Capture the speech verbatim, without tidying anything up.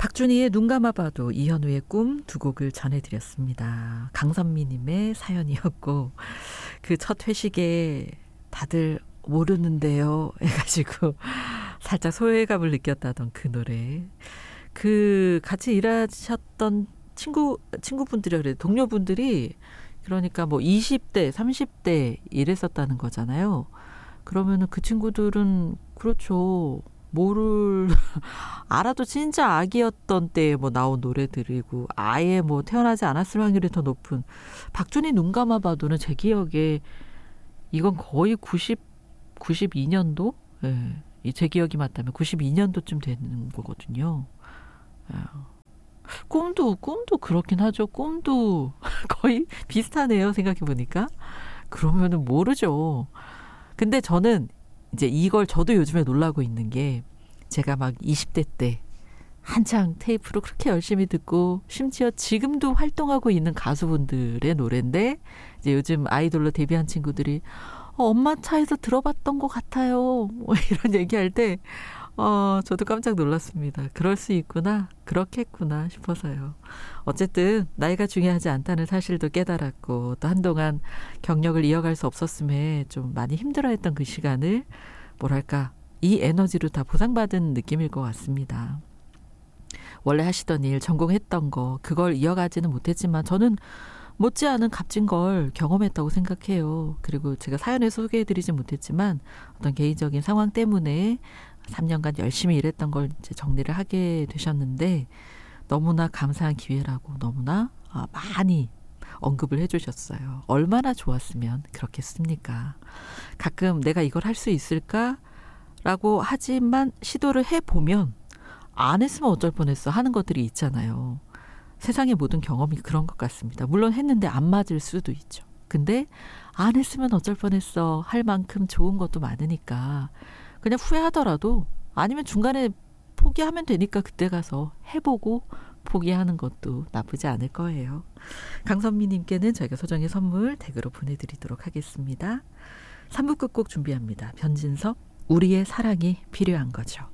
박준희의 눈 감아봐도, 이현우의 꿈 두 곡을 전해드렸습니다. 강선미님의 사연이었고, 그 첫 회식에 다들 모르는데요 해가지고 살짝 소외감을 느꼈다던 그 노래. 그 같이 일하셨던 친구, 친구분들이 그래, 동료분들이 그러니까 뭐 이십 대, 삼십 대 이랬었다는 거잖아요. 그러면은 그 친구들은 그렇죠. 뭐를 알아도 진짜 아기였던 때에 뭐 나온 노래들이고, 아예 뭐 태어나지 않았을 확률이 더 높은 박준희 눈 감아봐도는 제 기억에 이건 거의 구십, 구십이 년도? 예. 제 기억이 맞다면 구십이 년도쯤 되는 거거든요. 예. 꿈도, 꿈도 그렇긴 하죠. 꿈도 거의 비슷하네요. 생각해보니까. 그러면은 모르죠. 근데 저는 이제 이걸 저도 요즘에 놀라고 있는 게, 제가 막 이십 대 때 한창 테이프로 그렇게 열심히 듣고 심지어 지금도 활동하고 있는 가수분들의 노래인데, 이제 요즘 아이돌로 데뷔한 친구들이 어, 엄마 차에서 들어봤던 것 같아요, 뭐 이런 얘기할 때 어, 저도 깜짝 놀랐습니다. 그럴 수 있구나, 그렇겠구나 싶어서요. 어쨌든 나이가 중요하지 않다는 사실도 깨달았고, 또 한동안 경력을 이어갈 수 없었음에 좀 많이 힘들어했던 그 시간을 뭐랄까, 이 에너지로 다 보상받은 느낌일 것 같습니다. 원래 하시던 일, 전공했던 거, 그걸 이어가지는 못했지만 저는 못지않은 값진 걸 경험했다고 생각해요. 그리고 제가 사연에 소개해드리지 못했지만 어떤 개인적인 상황 때문에 삼 년간 열심히 일했던 걸 이제 정리를 하게 되셨는데, 너무나 감사한 기회라고 너무나 많이 언급을 해주셨어요. 얼마나 좋았으면 그렇겠습니까? 가끔 내가 이걸 할 수 있을까라고 하지만 시도를 해보면 안 했으면 어쩔 뻔했어 하는 것들이 있잖아요. 세상의 모든 경험이 그런 것 같습니다. 물론 했는데 안 맞을 수도 있죠. 근데 안 했으면 어쩔 뻔했어 할 만큼 좋은 것도 많으니까, 그냥 후회하더라도, 아니면 중간에 포기하면 되니까 그때 가서 해보고 포기하는 것도 나쁘지 않을 거예요. 강선미님께는 저희가 소정의 선물 댁으로 보내드리도록 하겠습니다. 삼 부 끝곡 준비합니다. 변진섭, 우리의 사랑이 필요한 거죠.